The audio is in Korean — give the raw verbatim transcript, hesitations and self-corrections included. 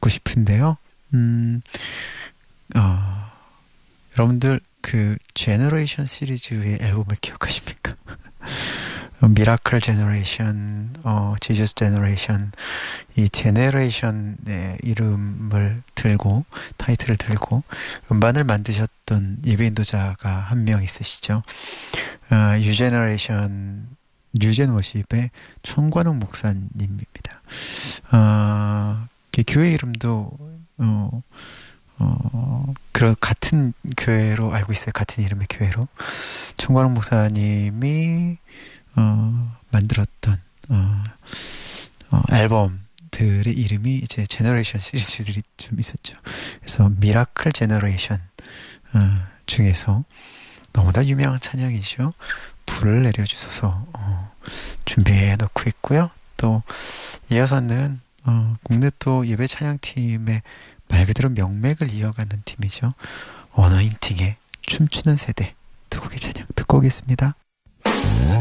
듣고 싶은데요. 음, 어, 여러분들 그 제너레이션 시리즈의 앨범을 기억하십니까? 미라클 제너레이션, 어, 지저스 제너레이션, 이 제너레이션의 이름을 들고 타이틀을 들고 음반을 만드셨던 예배인도자가 한 명 있으시죠. 어, 유제너레이션 뉴젠워십의 천관웅 목사님입니다. 어, 그 교회 이름도 어, 어, 그 같은 교회로 알고 있어요. 같은 이름의 교회로 천관웅 목사님이 어, 만들었던 어, 어, 앨범들의 이름이 이제 제너레이션 시리즈들이 좀 있었죠. 그래서 미라클 제너레이션 어, 중에서 너무나 유명한 찬양이죠. 불을 내려주소서 어, 준비해 놓고 있고요. 또 이어서는 어, 국내 또 예배 찬양팀의 말 그대로 명맥을 이어가는 팀이죠. 어너인팅의 춤추는 세대 두 곡의 찬양 듣고 오겠습니다.